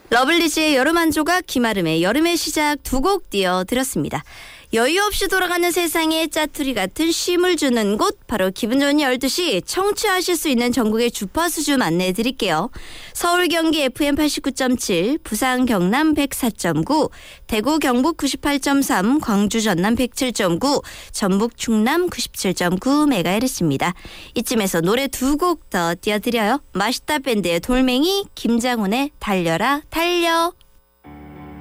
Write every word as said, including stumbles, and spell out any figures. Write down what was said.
러블리즈의 여름 한 조각, 김아름의 여름의 시작 두 곡 띄워드렸습니다. 여유 없이 돌아가는 세상에 짜투리 같은 쉼을 주는 곳, 바로 기분 좋은 열두 시 청취하실 수 있는 전국의 주파수 좀 안내해 드릴게요. 서울 경기 에프엠 팔십구 점 칠, 부산 경남 백사 점 구, 대구 경북 구십팔 점 삼, 광주 전남 백칠 점 구, 전북 충남 구십칠 점 구 메가헤르츠입니다. 이쯤에서 노래 두 곡 더 띄워드려요. 마시타 밴드의 돌멩이, 김장훈의 달려라 달려.